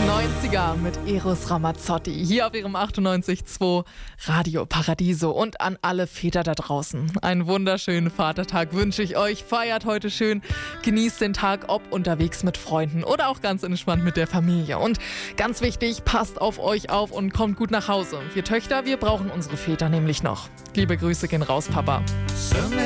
90er mit Eros Ramazzotti hier auf ihrem 98.2 Radio Paradiso. Und an alle Väter da draußen, einen wunderschönen Vatertag wünsche ich euch. Feiert heute schön, genießt den Tag, ob unterwegs mit Freunden oder auch ganz entspannt mit der Familie. Und ganz wichtig, passt auf euch auf und kommt gut nach Hause. Wir Töchter, wir brauchen unsere Väter nämlich noch. Liebe Grüße gehen raus, Papa.